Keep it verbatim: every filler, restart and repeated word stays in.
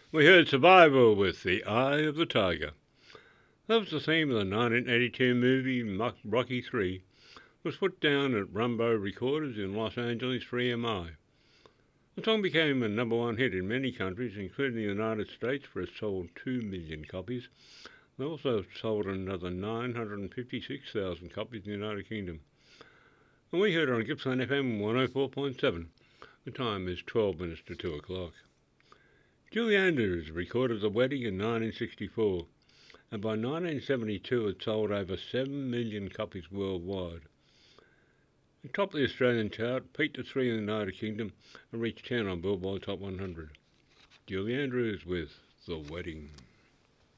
We heard Survival with The Eye of the Tiger. That was the theme of the nineteen eighty-two movie Rocky three. It was put down at Rumbo Recorders in Los Angeles for E M I. The song became a number one hit in many countries, including the United States, where it sold two million copies. They also sold another nine hundred fifty-six thousand copies in the United Kingdom. And we heard it on Gippsland F M one oh four point seven. The time is twelve minutes to two o'clock. Julie Andrews recorded The Wedding in nineteen sixty-four, and by nineteen seventy-two it sold over seven million copies worldwide. It topped the Australian chart, peaked at three in the United Kingdom, and reached ten on Billboard Top one hundred. Julie Andrews with The Wedding.